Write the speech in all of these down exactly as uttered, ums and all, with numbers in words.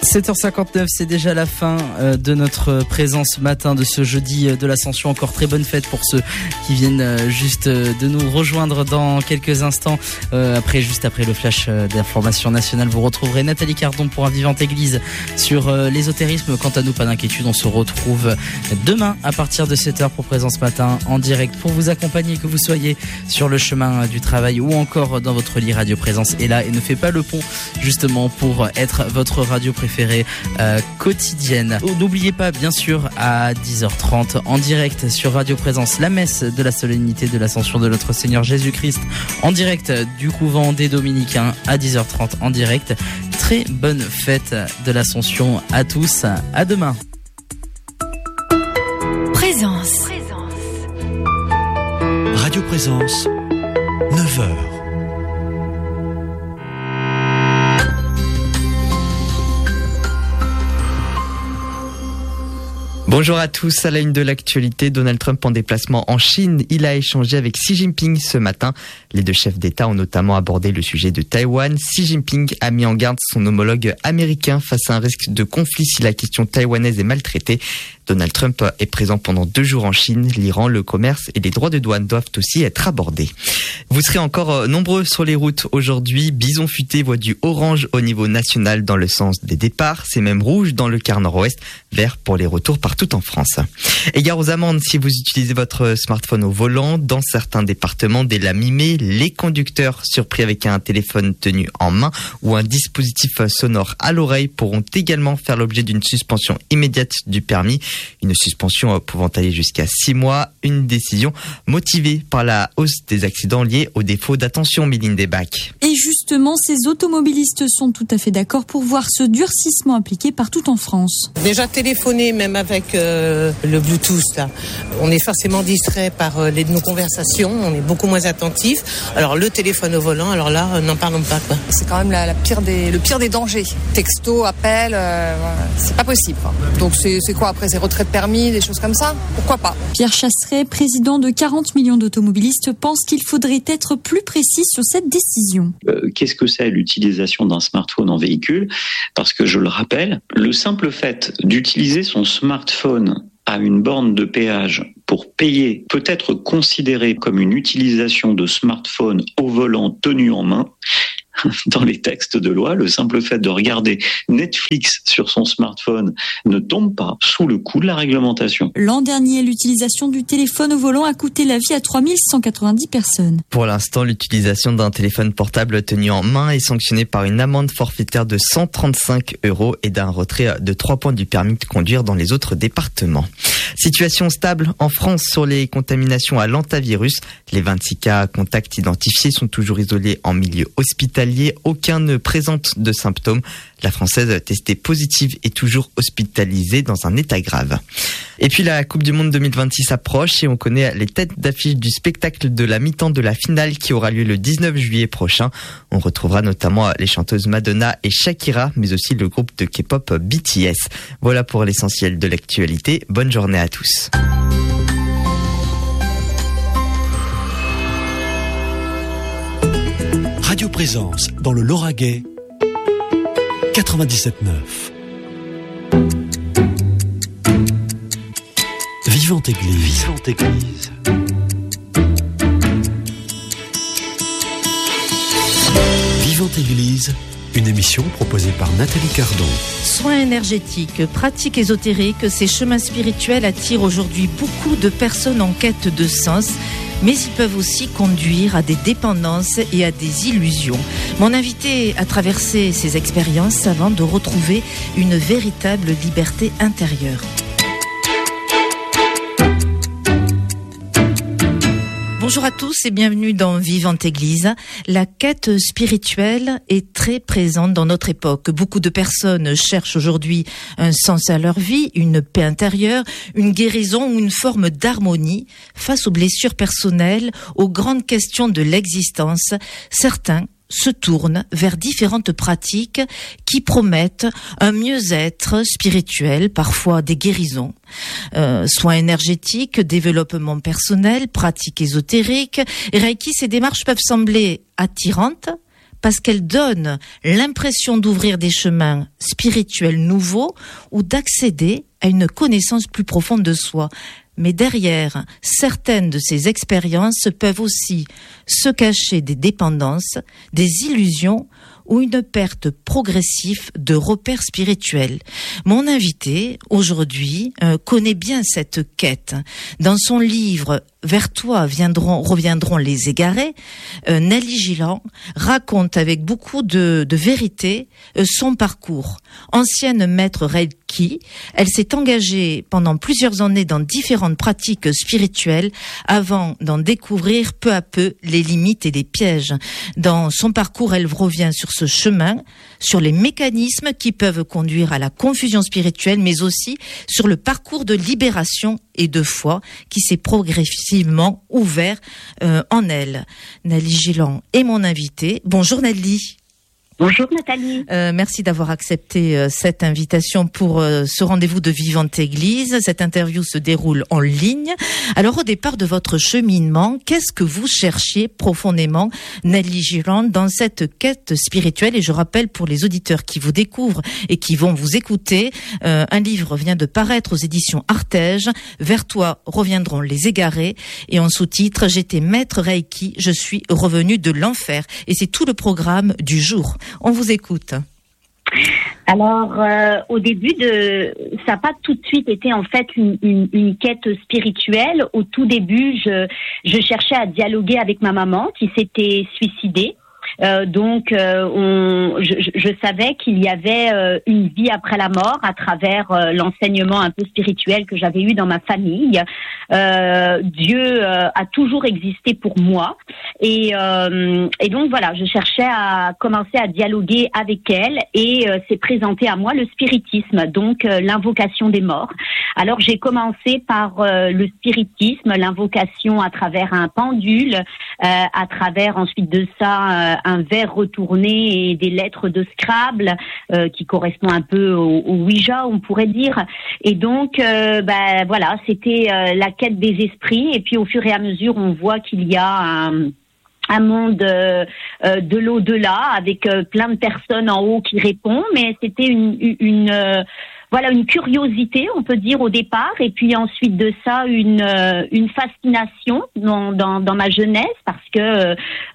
sept heures cinquante-neuf, c'est déjà la fin de notre présence ce matin de ce jeudi de l'Ascension. Encore très bonne fête pour ceux qui viennent juste de nous rejoindre dans quelques instants. Après, juste après le flash d'information nationale, vous retrouverez Nathalie Cardon pour un Vivante Église sur l'ésotérisme. Quant à nous, pas d'inquiétude, on se retrouve demain à partir de sept heures pour Présence Matin en direct pour vous accompagner, que vous soyez sur le chemin du travail ou encore dans votre lit. Radio Présence est là et ne fait pas le pont justement pour être votre radio préférée euh, quotidienne. Oh, n'oubliez pas bien sûr à dix heures trente en direct sur Radio Présence la messe de la solennité de l'Ascension de notre Seigneur Jésus-Christ en direct du couvent des Dominicains à dix heures trente en direct. Très bonne fête de l'Ascension à tous. À demain. Présence. Radio Présence, neuf heures. Bonjour à tous, à la une de l'actualité, Donald Trump en déplacement en Chine. Il a échangé avec Xi Jinping ce matin. Les deux chefs d'État ont notamment abordé le sujet de Taïwan. Xi Jinping a mis en garde son homologue américain face à un risque de conflit si la question taïwanaise est maltraitée. Donald Trump est présent pendant deux jours en Chine. L'Iran, le commerce et les droits de douane doivent aussi être abordés. Vous serez encore nombreux sur les routes aujourd'hui. Bison Futé voit du orange au niveau national dans le sens des départs. C'est même rouge dans le quart nord-ouest, vert pour les retours partout en France. Égard aux amendes si vous utilisez votre smartphone au volant. Dans certains départements, dès la mi-mai, les conducteurs surpris avec un téléphone tenu en main ou un dispositif sonore à l'oreille pourront également faire l'objet d'une suspension immédiate du permis. Une suspension pouvant aller jusqu'à six mois. Une décision motivée par la hausse des accidents liés au défaut d'attention, Méline Desbacs. Et justement, ces automobilistes sont tout à fait d'accord pour voir ce durcissement appliqué partout en France. Déjà téléphoner, même avec euh, le Bluetooth, là, on est forcément distrait par euh, les, nos conversations, on est beaucoup moins attentif. Alors le téléphone au volant, alors là, euh, n'en parlons pas, quoi. C'est quand même la, la pire des, le pire des dangers. Texto, appel, euh, c'est pas possible, quoi. Donc c'est, c'est quoi après, c'est retrait de permis, des choses comme ça? Pourquoi pas? Pierre Chasseret, président de quarante millions d'automobilistes, pense qu'il faudrait être plus précis sur cette décision. Euh, qu'est-ce que c'est l'utilisation d'un smartphone en véhicule? Parce que je le rappelle, le simple fait d'utiliser son smartphone à une borne de péage pour payer peut être considéré comme une utilisation de smartphone au volant tenu en main. Dans les textes de loi, le simple fait de regarder Netflix sur son smartphone ne tombe pas sous le coup de la réglementation. L'an dernier, l'utilisation du téléphone au volant a coûté la vie à trois mille cent quatre-vingt-dix personnes. Pour l'instant, l'utilisation d'un téléphone portable tenu en main est sanctionnée par une amende forfaitaire de cent trente-cinq euros et d'un retrait de trois points du permis de conduire dans les autres départements. Situation stable en France sur les contaminations à l'hantavirus. Les vingt-six cas contacts identifiés sont toujours isolés en milieu hospitalier. Aucun ne présente de symptômes. La Française testée positive est toujours hospitalisée dans un état grave. Et puis la Coupe du Monde deux mille vingt-six approche et on connaît les têtes d'affiche du spectacle de la mi-temps de la finale qui aura lieu le dix-neuf juillet prochain. On retrouvera notamment les chanteuses Madonna et Shakira, mais aussi le groupe de K-pop B T S. Voilà pour l'essentiel de l'actualité. Bonne journée à tous. Radio Présence dans le Lauragais, quatre-vingt-dix-sept neuf. Vivante Église. Vivante Église. Vivante Église, une émission proposée par Nathalie Cardon. Soins énergétiques, pratiques ésotériques, ces chemins spirituels attirent aujourd'hui beaucoup de personnes en quête de sens, mais ils peuvent aussi conduire à des dépendances et à des illusions. Mon invité a traversé ces expériences avant de retrouver une véritable liberté intérieure. Bonjour à tous et bienvenue dans Vivante Église. La quête spirituelle est très présente dans notre époque. Beaucoup de personnes cherchent aujourd'hui un sens à leur vie, une paix intérieure, une guérison ou une forme d'harmonie face aux blessures personnelles, aux grandes questions de l'existence. Certains se tournent vers différentes pratiques qui promettent un mieux-être spirituel, parfois des guérisons, euh, soins énergétiques, développement personnel, pratiques ésotériques. Reiki, ces démarches peuvent sembler attirantes, parce qu'elle donne l'impression d'ouvrir des chemins spirituels nouveaux ou d'accéder à une connaissance plus profonde de soi. Mais derrière certaines de ces expériences peuvent aussi se cacher des dépendances, des illusions ou une perte progressive de repères spirituels. Mon invité, aujourd'hui, euh, connaît bien cette quête. Dans son livre « Vers toi viendront, reviendront les égarés », euh, Nelly Gilland raconte avec beaucoup de, de vérité euh, son parcours. Ancienne maître Reiki, elle s'est engagée pendant plusieurs années dans différentes pratiques spirituelles avant d'en découvrir peu à peu les limites et les pièges. Dans son parcours, elle revient sur ce chemin, sur les mécanismes qui peuvent conduire à la confusion spirituelle, mais aussi sur le parcours de libération et de foi qui s'est progressivement ouvert euh, en elle. Nelly Gilland est mon invitée. Bonjour Nelly. Bonjour Nathalie. Euh, merci d'avoir accepté euh, cette invitation pour euh, ce rendez-vous de Vivante Église. Cette interview se déroule en ligne. Alors au départ de votre cheminement, qu'est-ce que vous cherchiez profondément, Nelly Gilland, dans cette quête spirituelle? Et je rappelle pour les auditeurs qui vous découvrent et qui vont vous écouter, euh, un livre vient de paraître aux éditions Artege, Vers toi reviendront les égarés, et en sous-titre, j'étais maître Reiki, je suis revenu de l'enfer. Et c'est tout le programme du jour. On vous écoute. Alors, euh, au début, de, ça n'a pas tout de suite été en fait une, une, une quête spirituelle. Au tout début, je, je cherchais à dialoguer avec ma maman qui s'était suicidée. Euh, donc, euh, on, je, je savais qu'il y avait euh, une vie après la mort à travers euh, l'enseignement un peu spirituel que j'avais eu dans ma famille. Euh, Dieu euh, a toujours existé pour moi, et, euh, et donc voilà, je cherchais à commencer à dialoguer avec elle, et euh, s'est présenté à moi le spiritisme, donc euh, l'invocation des morts. Alors j'ai commencé par euh, le spiritisme, l'invocation à travers un pendule, euh, à travers ensuite de ça euh, un verre retourné et des lettres de Scrabble euh, qui correspond un peu au, au Ouija, on pourrait dire. Et donc, euh, ben voilà, c'était euh, la quête des esprits. Et puis au fur et à mesure, on voit qu'il y a un un monde euh, euh, de l'au-delà avec euh, plein de personnes en haut qui répondent. Mais c'était une, une, une euh, voilà, une curiosité, on peut dire, au départ, et puis ensuite de ça, une euh, une fascination dans, dans dans ma jeunesse, parce que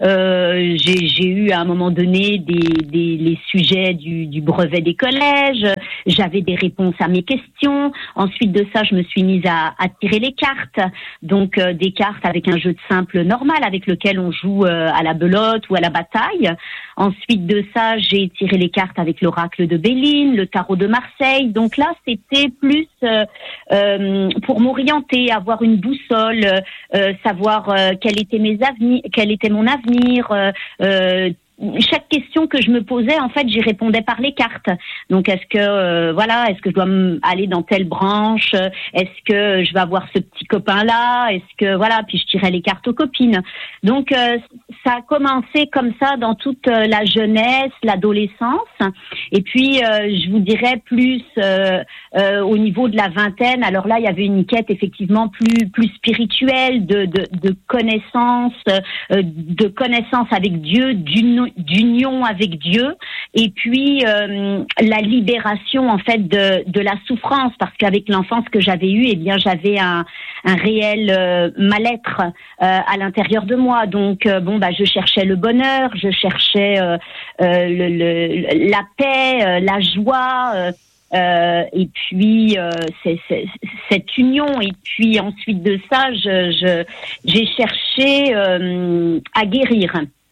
euh, j'ai j'ai eu à un moment donné des des les sujets du du brevet des collèges, j'avais des réponses à mes questions. Ensuite de ça, je me suis mise à à tirer les cartes, donc euh, des cartes avec un jeu de simple normal avec lequel on joue euh, à la belote ou à la bataille. Ensuite de ça, j'ai tiré les cartes avec l'oracle de Béline, le tarot de Marseille. Donc là, c'était plus euh, euh, pour m'orienter, avoir une boussole, euh, savoir euh, quel était mes avenirs, quel était mon avenir. Euh, euh, chaque question que je me posais, en fait, j'y répondais par les cartes. Donc, est-ce que euh, voilà, est-ce que je dois aller dans telle branche? Est-ce que je vais avoir ce petit copain-là? Est-ce que voilà? Puis je tirais les cartes aux copines. Donc, euh, ça a commencé comme ça dans toute la jeunesse, l'adolescence. Et puis, euh, je vous dirais plus euh, euh, au niveau de la vingtaine. Alors là, il y avait une quête effectivement plus plus spirituelle, de de, de connaissance, euh, de connaissance avec Dieu, d'une d'union avec Dieu, et puis euh, la libération en fait de de la souffrance, parce qu'avec l'enfance que j'avais eue, eh bien j'avais un un réel euh, mal-être euh, à l'intérieur de moi. Donc euh, bon bah je cherchais le bonheur, je cherchais euh, euh, le, le la paix, euh, la joie. Euh, Euh, et puis euh, c'est, c'est, cette union, et puis ensuite de ça, je, je j'ai cherché euh, à guérir.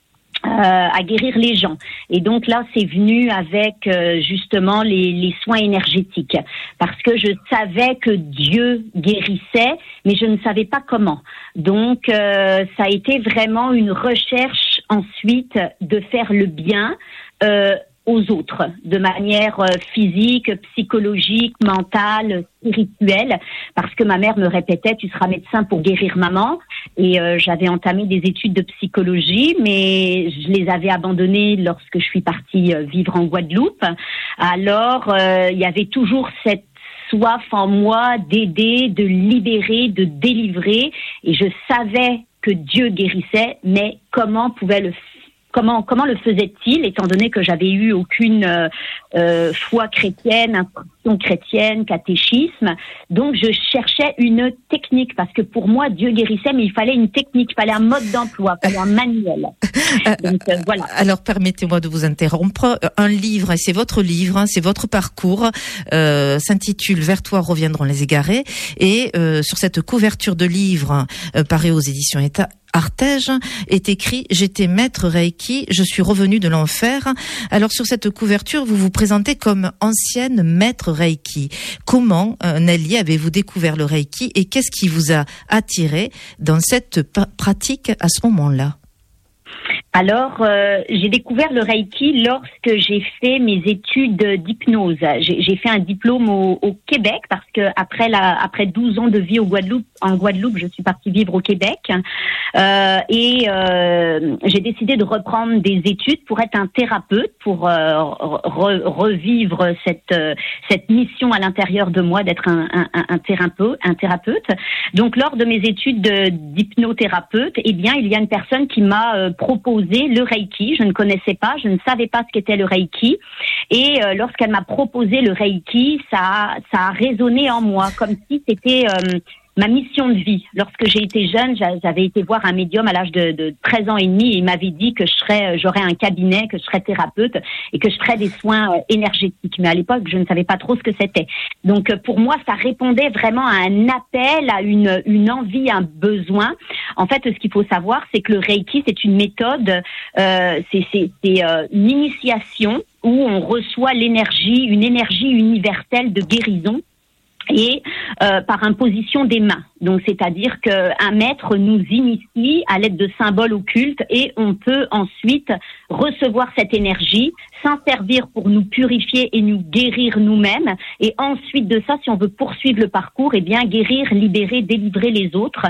Euh, à guérir les gens. Et donc là, c'est venu avec euh, justement les, les soins énergétiques, parce que je savais que Dieu guérissait, mais je ne savais pas comment. Donc euh, ça a été vraiment une recherche ensuite de faire le bien euh, aux autres, de manière euh, physique, psychologique, mentale, spirituelle, parce que ma mère me répétait, tu seras médecin pour guérir maman, et euh, j'avais entamé des études de psychologie, mais je les avais abandonnées lorsque je suis partie euh, vivre en Guadeloupe. Alors, euh, il y avait toujours cette soif en moi d'aider, de libérer, de délivrer, et je savais que Dieu guérissait, mais comment pouvait le comment comment le faisait-il, étant donné que j'avais eu aucune euh, euh, foi chrétienne, instruction chrétienne, catéchisme. Donc je cherchais une technique, parce que pour moi Dieu guérissait, mais il fallait une technique, il fallait un mode d'emploi, il fallait un manuel. Donc euh, voilà. Alors permettez-moi de vous interrompre. Un livre, et c'est votre livre, hein, c'est votre parcours, euh, s'intitule Vers toi reviendront les égarés, et euh, sur cette couverture de livre euh, paru aux éditions État Artege est écrit « J'étais maître Reiki, je suis revenu de l'enfer ». Alors sur cette couverture, vous vous présentez comme ancienne maître Reiki. Comment, euh, Nelly, avez-vous découvert le Reiki et qu'est-ce qui vous a attiré dans cette pa- pratique à ce moment-là ? Alors, euh, j'ai découvert le Reiki lorsque j'ai fait mes études d'hypnose. J'ai, j'ai fait un diplôme au, au Québec, parce que après la, après douze ans de vie au Guadeloupe, en Guadeloupe, je suis partie vivre au Québec, euh, et euh, j'ai décidé de reprendre des études pour être un thérapeute, pour euh, re, revivre cette euh, cette mission à l'intérieur de moi d'être un, un, un thérapeute, un thérapeute. Donc, lors de mes études de, d'hypnothérapeute, eh bien, il y a une personne qui m'a euh, proposé le Reiki. Je ne connaissais pas, je ne savais pas ce qu'était le Reiki. Et euh, lorsqu'elle m'a proposé le Reiki, ça a, ça a résonné en moi, comme si c'était euh, ma mission de vie. Lorsque j'ai été jeune, j'avais été voir un médium à l'âge de, de treize ans et demi, et il m'avait dit que je serais, j'aurais un cabinet, que je serais thérapeute et que je ferais des soins énergétiques. Mais à l'époque, je ne savais pas trop ce que c'était. Donc, pour moi, ça répondait vraiment à un appel, à une, une envie, un besoin. En fait, ce qu'il faut savoir, c'est que le Reiki, c'est une méthode, euh, c'est, c'est, c'est euh, une initiation où on reçoit l'énergie, une énergie universelle de guérison, et euh, par imposition des mains. Donc, c'est-à-dire qu'un maître nous initie à l'aide de symboles occultes, et on peut ensuite recevoir cette énergie, s'en servir pour nous purifier et nous guérir nous-mêmes. Et ensuite de ça, si on veut poursuivre le parcours, eh bien, guérir, libérer, délivrer les autres.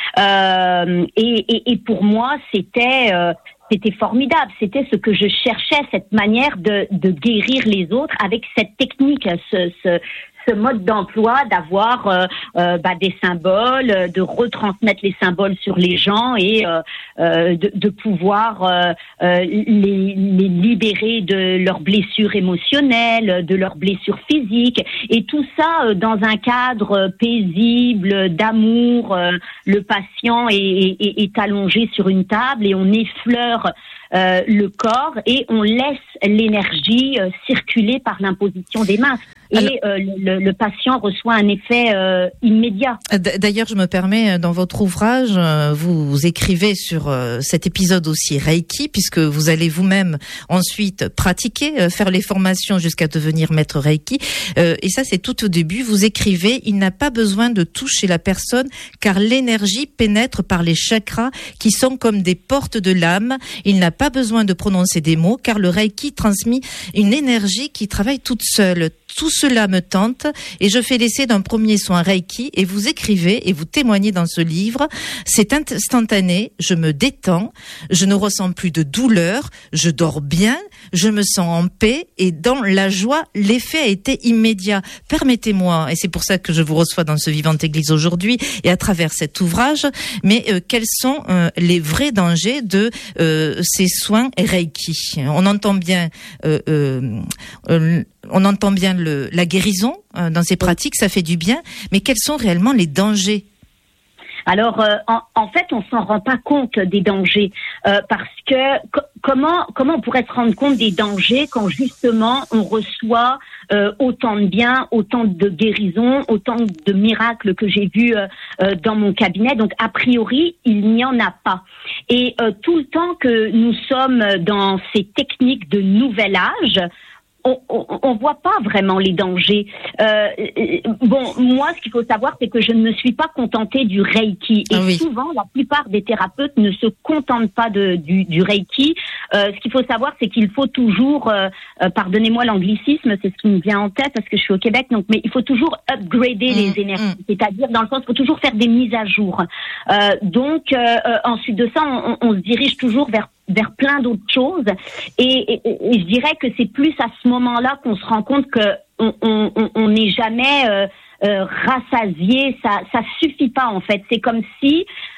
Euh, et, et, et pour moi, c'était... Euh, C'était formidable, c'était ce que je cherchais, cette manière de, de guérir les autres avec cette technique, ce, ce, ce mode d'emploi d'avoir euh, euh, bah, des symboles, de retransmettre les symboles sur les gens et euh, euh, de, de pouvoir euh, euh, les, les libérer de leurs blessures émotionnelles, de leurs blessures physiques, et tout ça euh, dans un cadre paisible, d'amour. Euh, le patient est, est, est allongé sur une table et on effleure Euh, le corps et on laisse l'énergie euh, circuler par l'imposition des mains. Et Alors, euh, le, le patient reçoit un effet euh, immédiat. D'ailleurs, je me permets, dans votre ouvrage, vous, vous écrivez sur euh, cet épisode aussi Reiki, puisque vous allez vous-même ensuite pratiquer, euh, faire les formations jusqu'à devenir maître Reiki. Euh, et ça, c'est tout au début. Vous écrivez, il n'a pas besoin de toucher la personne, car l'énergie pénètre par les chakras qui sont comme des portes de l'âme. Il n'a pas besoin de prononcer des mots, car le Reiki transmet une énergie qui travaille toute seule. Tout cela me tente et je fais l'essai d'un premier soin Reiki, et vous écrivez et vous témoignez dans ce livre, c'est instantané, je me détends, je ne ressens plus de douleur, je dors bien, je me sens en paix et dans la joie, l'effet a été immédiat. Permettez-moi, et c'est pour ça que je vous reçois dans ce Vivante Église aujourd'hui et à travers cet ouvrage, mais euh, quels sont euh, les vrais dangers de euh, ces soins Reiki? On entend bien euh, euh, euh, on entend bien le, la guérison euh, dans ces pratiques, ça fait du bien, mais quels sont réellement les dangers? Alors, euh, en, en fait, on s'en rend pas compte des dangers euh, parce que co- comment comment on pourrait se rendre compte des dangers quand justement on reçoit euh, autant de bien, autant de guérison, autant de miracles que j'ai vus euh, euh, dans mon cabinet. Donc, a priori, il n'y en a pas. Et euh, tout le temps que nous sommes dans ces techniques de nouvel âge, on, on, on voit pas vraiment les dangers. Euh, bon, moi, ce qu'il faut savoir, c'est que je ne me suis pas contentée du Reiki. Et ah oui. Souvent, la plupart des thérapeutes ne se contentent pas de, du, du Reiki. Euh, ce qu'il faut savoir, c'est qu'il faut toujours, euh, euh, pardonnez-moi l'anglicisme, c'est ce qui me vient en tête parce que je suis au Québec, donc, mais il faut toujours upgrader mmh, les énergies. Mmh. C'est-à-dire, dans le sens, il faut toujours faire des mises à jour. Euh, donc, euh, euh, ensuite de ça, on, on se dirige toujours vers vers plein d'autres choses, et, et, et je dirais que c'est plus à ce moment-là qu'on se rend compte que on on on n'est jamais euh, euh, rassasié, ça ça suffit pas en fait. C'est comme si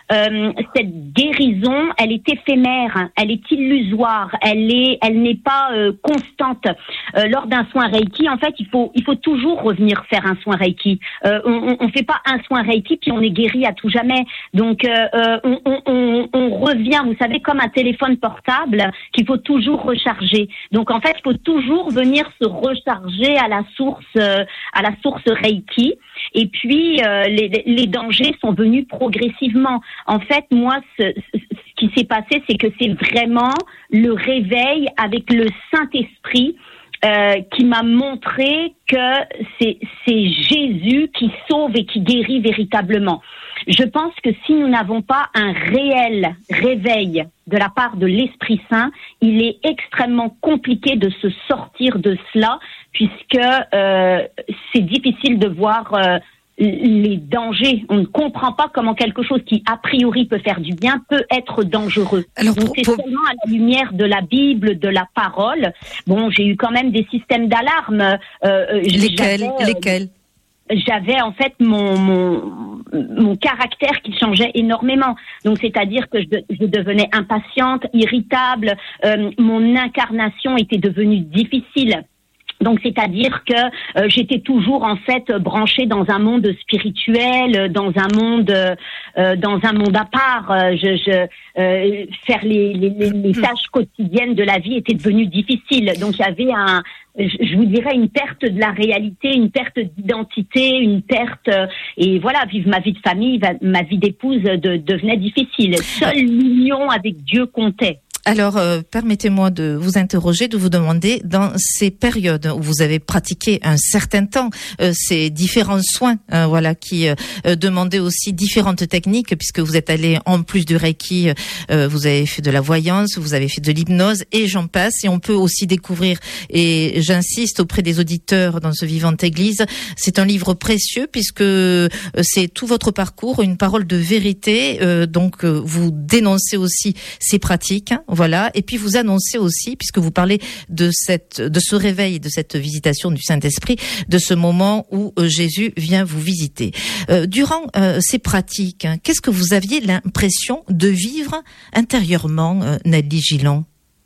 euh, cette guérison, elle est éphémère, elle est illusoire, elle est, elle n'est pas euh, constante. Euh, lors d'un soin Reiki, en fait, il faut, il faut toujours revenir faire un soin Reiki. Euh, on, on fait pas un soin Reiki puis on est guéri à tout jamais. Donc, euh, on, on, on, on revient, vous savez, comme un téléphone portable qu'il faut toujours recharger. Donc, en fait, il faut toujours venir se recharger à la source, euh, à la source Reiki. Et puis, euh, les, les dangers sont venus progressivement. En fait, moi, ce, ce qui s'est passé, c'est que c'est vraiment le réveil avec le Saint-Esprit euh, qui m'a montré que c'est, c'est Jésus qui sauve et qui guérit véritablement. Je pense que si nous n'avons pas un réel réveil de la part de l'Esprit Saint, il est extrêmement compliqué de se sortir de cela, puisque euh, c'est difficile de voir euh, les dangers. On ne comprend pas comment quelque chose qui, a priori, peut faire du bien, peut être dangereux. Alors, Donc, pour, c'est pour... seulement à la lumière de la Bible, de la parole. Bon, j'ai eu quand même des systèmes d'alarme. Euh, lesquels euh, Lesquels J'avais en fait mon, mon mon caractère qui changeait énormément. Donc c'est-à-dire que je, de, je devenais impatiente, irritable, euh, mon incarnation était devenue difficile. Donc c'est-à-dire que euh, j'étais toujours en fait branchée dans un monde spirituel, dans un monde euh, dans un monde à part. Euh, je, je euh, faire les, les, les tâches quotidiennes de la vie était devenu difficile. Donc il y avait un je vous dirais une perte de la réalité, une perte d'identité, une perte et voilà, vivre ma vie de famille, ma vie d'épouse de, devenait difficile. Seule l'union avec Dieu comptait. Alors, euh, permettez-moi de vous interroger, de vous demander, dans ces périodes où vous avez pratiqué un certain temps, euh, ces différents soins, euh, voilà, qui euh, demandaient aussi différentes techniques, puisque vous êtes allé, en plus du Reiki, euh, vous avez fait de la voyance, vous avez fait de l'hypnose, et j'en passe. Et on peut aussi découvrir, et j'insiste auprès des auditeurs dans ce Vivante Église, c'est un livre précieux, puisque c'est tout votre parcours, une parole de vérité, euh, donc euh, vous dénoncez aussi ces pratiques, hein, voilà, et puis vous annoncez aussi, puisque vous parlez de cette, de ce réveil, de cette visitation du Saint-Esprit, de ce moment où euh, Jésus vient vous visiter. Euh, durant euh, ces pratiques, hein, qu'est-ce que vous aviez l'impression de vivre intérieurement, euh, Nelly Gillon ?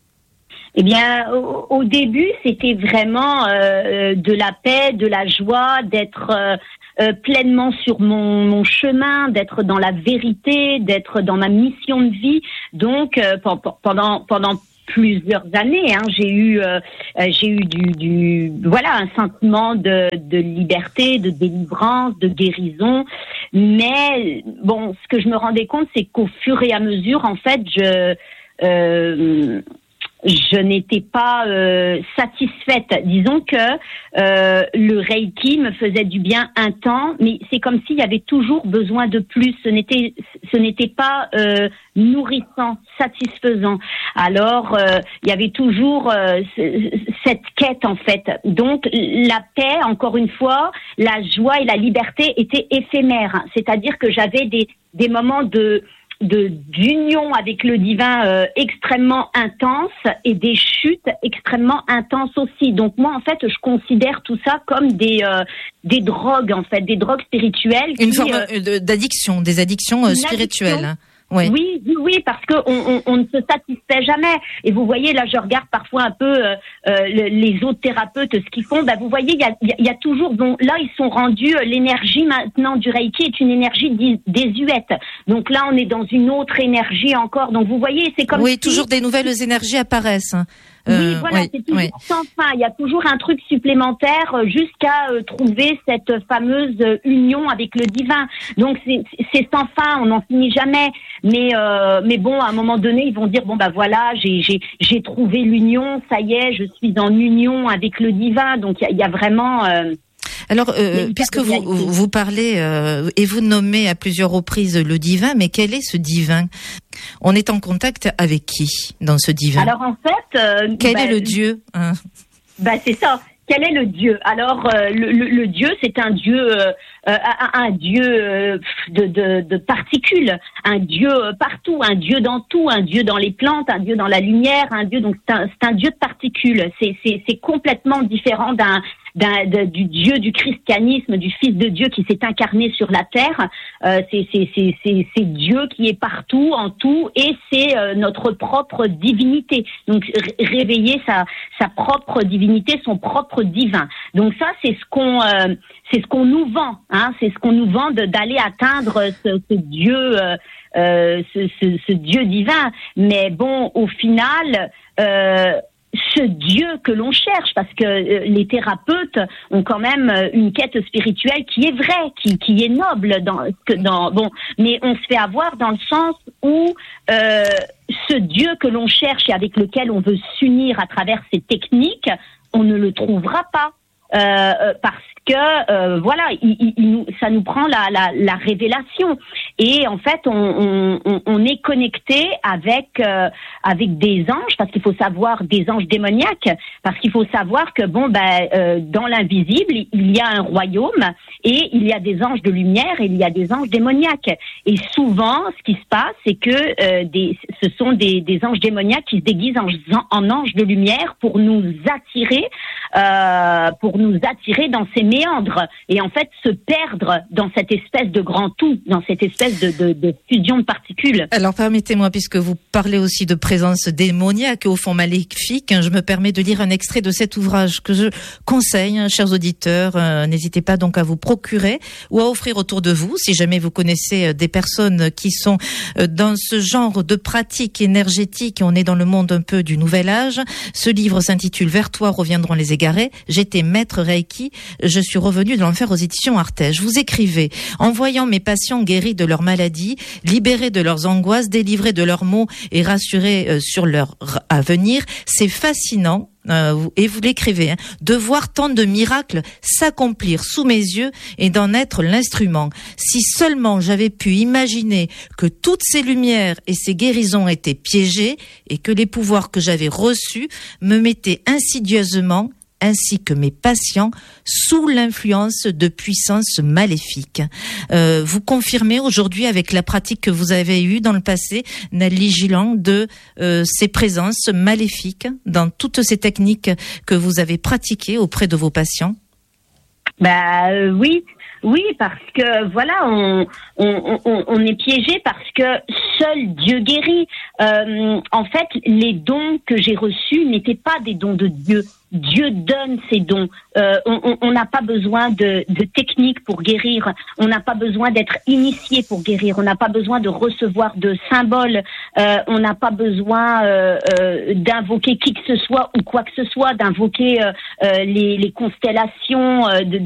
Eh bien, au, au début, c'était vraiment euh, de la paix, de la joie, d'être euh, euh, pleinement sur mon, mon chemin, d'être dans la vérité, d'être dans ma mission de vie. Donc, euh, pendant pendant plusieurs années, hein, j'ai eu euh, j'ai eu du, du voilà un sentiment de, de liberté, de délivrance, de guérison. Mais bon, ce que je me rendais compte, c'est qu'au fur et à mesure, en fait, je euh, je n'étais pas euh, satisfaite. Disons que euh, le Reiki me faisait du bien un temps, mais c'est comme s'il y avait toujours besoin de plus. Ce n'était, ce n'était pas euh, nourrissant, satisfaisant. Alors, euh, il y avait toujours euh, cette quête, en fait. Donc, la paix, encore une fois, la joie et la liberté étaient éphémères. C'est-à-dire que j'avais des, des moments de... De, d'union avec le divin euh, extrêmement intense et des chutes extrêmement intenses aussi. Donc moi, en fait, je considère tout ça comme des euh, des drogues, en fait, des drogues spirituelles. Une qui, forme euh, d'addiction, des addictions euh, spirituelles. Addiction. Ouais. Oui, oui, oui, parce que on, on, on ne se satisfait jamais. Et vous voyez, là, je regarde parfois un peu euh, euh, les autres thérapeutes, ce qu'ils font. Bah, vous voyez, il y a, y a toujours. Bon, là, ils sont rendus. L'énergie maintenant du Reiki est une énergie désuète. Donc là, on est dans une autre énergie encore. Donc vous voyez, c'est comme oui, si... toujours des nouvelles énergies apparaissent. Euh, oui, voilà, oui, c'est toujours oui. sans fin. Il y a toujours un truc supplémentaire jusqu'à euh, trouver cette fameuse union avec le divin. Donc c'est, c'est sans fin, on n'en finit jamais. Mais euh, mais bon, à un moment donné, ils vont dire bon bah voilà, j'ai j'ai j'ai trouvé l'union, ça y est, je suis en union avec le divin. Donc il y, y a vraiment. Euh, Alors, euh, puisque vous vous parlez euh, et vous nommez à plusieurs reprises le divin, mais quel est ce divin ? On est en contact avec qui dans ce divin ? Alors en fait, euh, quel bah, est le Dieu hein Bah c'est ça. Quel est le Dieu ? Alors euh, le, le, le Dieu, c'est un Dieu, euh, un, un Dieu euh, de, de, de particules, un Dieu partout, un Dieu dans tout, un Dieu dans les plantes, un Dieu dans la lumière, un Dieu. Donc c'est un, c'est un Dieu de particules. C'est, c'est, c'est complètement différent d'un d'un, de, du Dieu du christianisme, du Fils de Dieu qui s'est incarné sur la terre. Euh, c'est, c'est, c'est, c'est, c'est Dieu qui est partout, en tout, et c'est euh, notre propre divinité. Donc ré- réveiller sa, sa propre divinité, son propre divin. Donc ça, c'est ce qu'on, euh, c'est ce qu'on nous vend, hein. C'est ce qu'on nous vend de, d'aller atteindre ce, ce Dieu. Euh, Euh, ce, ce, ce Dieu divin, mais bon, au final, euh, ce Dieu que l'on cherche, parce que euh, les thérapeutes ont quand même une quête spirituelle qui est vraie, qui, qui est noble, dans, que dans, bon, mais on se fait avoir dans le sens où euh, ce Dieu que l'on cherche et avec lequel on veut s'unir à travers ces techniques, on ne le trouvera pas. Euh, parce que euh, voilà, il, il, il, ça nous prend la, la, la révélation et en fait on, on, on est connecté avec euh, avec des anges parce qu'il faut savoir des anges démoniaques parce qu'il faut savoir que bon ben euh, dans l'invisible il y a un royaume et il y a des anges de lumière et il y a des anges démoniaques et souvent ce qui se passe c'est que euh, des, ce sont des, des anges démoniaques qui se déguisent en, en anges de lumière pour nous attirer euh, pour nous attirer dans ces méandres et en fait se perdre dans cette espèce de grand tout, dans cette espèce de, de, de fusion de particules. Alors permettez-moi, puisque vous parlez aussi de présence démoniaque au fond maléfique, je me permets de lire un extrait de cet ouvrage que je conseille, hein, chers auditeurs, euh, n'hésitez pas donc à vous procurer ou à offrir autour de vous, si jamais vous connaissez des personnes qui sont dans ce genre de pratique énergétique, on est dans le monde un peu du nouvel âge. Ce livre s'intitule « Vers toi reviendront les égarés ». J'étais maître Reiki, je suis revenu de l'enfer aux éditions Artege. Vous écrivez « En voyant mes patients guéris de leur maladie, libérés de leurs angoisses, délivrés de leurs maux et rassurés sur leur avenir, c'est fascinant. » Euh, et vous l'écrivez, hein, de voir tant de miracles s'accomplir sous mes yeux et d'en être l'instrument. Si seulement j'avais pu imaginer que toutes ces lumières et ces guérisons étaient piégées et que les pouvoirs que j'avais reçus me mettaient insidieusement ainsi que mes patients, sous l'influence de puissances maléfiques. Euh, vous confirmez aujourd'hui, avec la pratique que vous avez eue dans le passé, Nathalie Gilland, de euh, ces présences maléfiques dans toutes ces techniques que vous avez pratiquées auprès de vos patients? Bah euh, oui, oui, parce que voilà, on, on, on, on est piégé parce que seul Dieu guérit. Euh, en fait, les dons que j'ai reçus n'étaient pas des dons de Dieu. Dieu donne ses dons. Euh, on n'a pas besoin de, de techniques pour guérir. On n'a pas besoin d'être initié pour guérir. On n'a pas besoin de recevoir de symboles. Euh, on n'a pas besoin euh, euh, d'invoquer qui que ce soit ou quoi que ce soit, d'invoquer euh, euh, les, les constellations, euh, de